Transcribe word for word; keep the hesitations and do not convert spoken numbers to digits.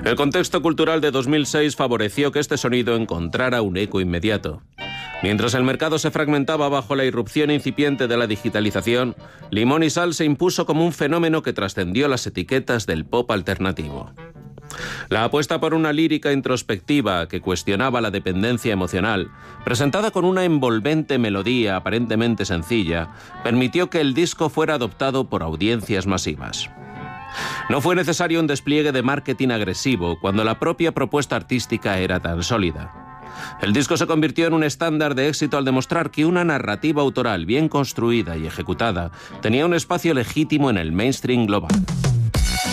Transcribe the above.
El contexto cultural de dos mil seis favoreció que este sonido encontrara un eco inmediato. Mientras el mercado se fragmentaba bajo la irrupción incipiente de la digitalización, Limón y Sal se impuso como un fenómeno que trascendió las etiquetas del pop alternativo. La apuesta por una lírica introspectiva que cuestionaba la dependencia emocional, presentada con una envolvente melodía aparentemente sencilla, permitió que el disco fuera adoptado por audiencias masivas. No fue necesario un despliegue de marketing agresivo cuando la propia propuesta artística era tan sólida. El disco se convirtió en un estándar de éxito al demostrar que una narrativa autoral bien construida y ejecutada tenía un espacio legítimo en el mainstream global.